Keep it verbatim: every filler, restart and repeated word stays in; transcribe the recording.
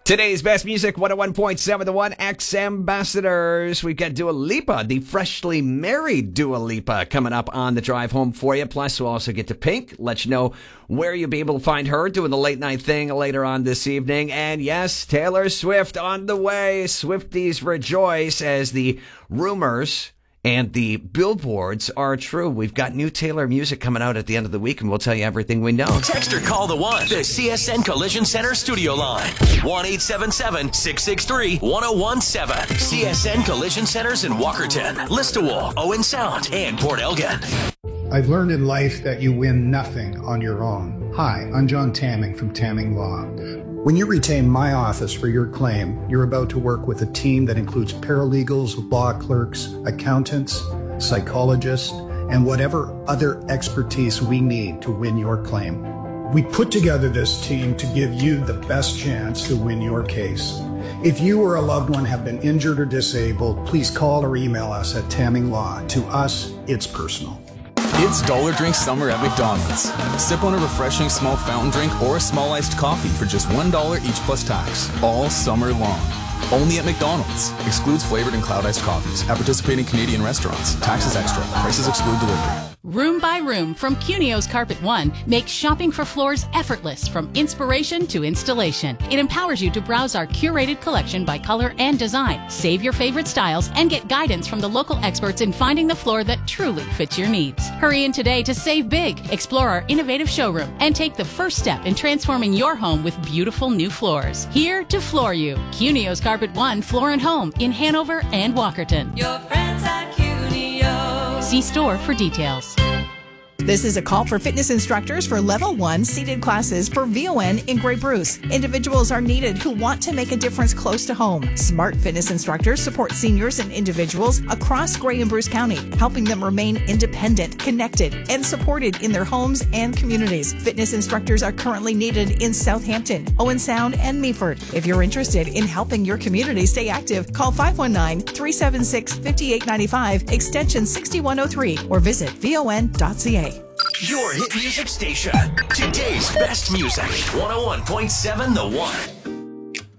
Today's best music, one oh one point seven The One, X Ambassadors. We've got Dua Lipa, the freshly married Dua Lipa, coming up on the drive home for you. Plus, we'll also get to Pink, let you know where you'll be able to find her doing the late night thing later on this evening. And yes, Taylor Swift on the way. Swifties rejoice as the rumors and the billboards are true. We've got new Taylor music coming out at the end of the week, and we'll tell you everything we know. Text or call the one, the C S N Collision Center studio line. one eight seven seven, six six three, one oh one seven. C S N Collision Centers in Walkerton, Listowel, Owen Sound, and Port Elgin. I've learned in life that you win nothing on your own. Hi, I'm John Tamming from Tamming Law. When you retain my office for your claim, you're about to work with a team that includes paralegals, law clerks, accountants, psychologists, and whatever other expertise we need to win your claim. We put together this team to give you the best chance to win your case. If you or a loved one have been injured or disabled, please call or email us at Tamming Law. To us, it's personal. It's Dollar Drink Summer at McDonald's. Sip on a refreshing small fountain drink or a small iced coffee for just one dollar each plus tax, all summer long. Only at McDonald's. Excludes flavored and cloud iced coffees at participating Canadian restaurants. Taxes extra. Prices exclude delivery. Room by Room from Cunio's Carpet One makes shopping for floors effortless from inspiration to installation. It empowers you to browse our curated collection by color and design, save your favorite styles, and get guidance from the local experts in finding the floor that truly fits your needs. Hurry in today to save big, explore our innovative showroom, and take the first step in transforming your home with beautiful new floors. Here to floor you. Cunio's Carpet One Floor and Home in Hanover and Walkerton. Your friends at Cunio. See store for details. This is a call for fitness instructors for Level one seated classes for V O N in Grey Bruce. Individuals are needed who want to make a difference close to home. Smart fitness instructors support seniors and individuals across Grey and Bruce County, helping them remain independent, connected, and supported in their homes and communities. Fitness instructors are currently needed in Southampton, Owen Sound, and Meaford. If you're interested in helping your community stay active, call five one nine, three seven six, five eight nine five, extension six one oh three, or visit V O N dot C A. Your hit music station. Today's best music. one oh one point seven The One.